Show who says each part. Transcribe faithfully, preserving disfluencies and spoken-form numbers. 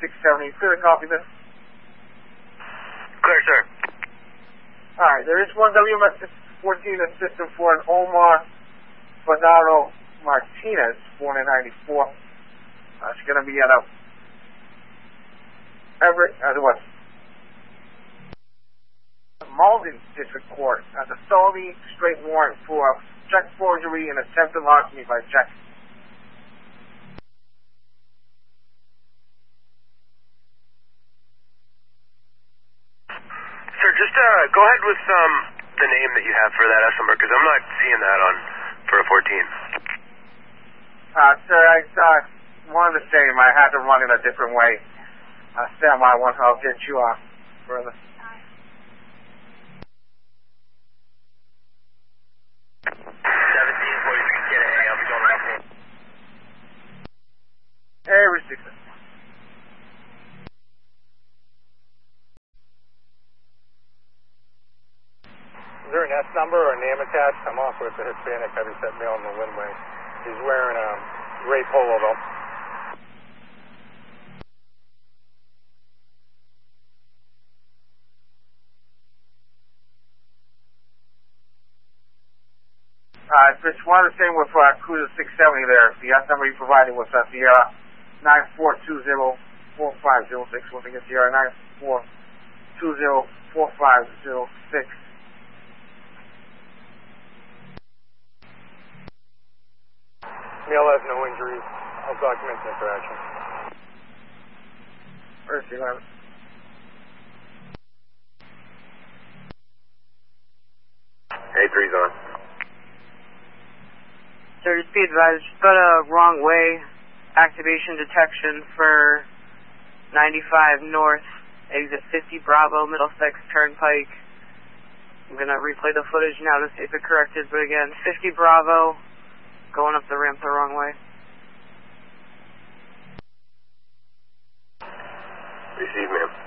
Speaker 1: six seventy. Clear to copy this.
Speaker 2: Clear, sir.
Speaker 1: Alright, there is one W M S fourteen in system for an Omar Bernardo Martinez, born in ninety-four. Uh, it's going to be at a Everett, uh, what? Malden District Court as a felony straight warrant for check forgery and attempted larceny by check.
Speaker 2: Sir, just uh, go ahead with um, the name that you have for that S number, because I'm not seeing that on for a fourteen.
Speaker 1: Uh, sir, I uh, wanted to say I had to run it a different way. Uh, stand by one, I'll get you off further.
Speaker 2: seventeen forty-six, get A, I'll be going right there.
Speaker 1: Hey, receiver.
Speaker 3: Is there an S number or a name attached? I'm off with a Hispanic heavyset male in the Windway. He's wearing a gray polo though.
Speaker 1: Uh, just wanted to say with uh, Cruiser six seventy there, the S number you provided was uh, Sierra nine four two zero four five zero six. Once again, Sierra nine four two zero four five zero six.
Speaker 3: Male has no injuries. I'll document the interaction.
Speaker 1: Where's the eleven?
Speaker 2: A three's on.
Speaker 4: Sir, just be advised, just got a wrong way activation detection for ninety-five North, exit fifty Bravo, Middlesex Turnpike. I'm going to replay the footage now to see if it corrected, but again, fifty Bravo, going up the ramp the wrong way.
Speaker 2: Receive, ma'am.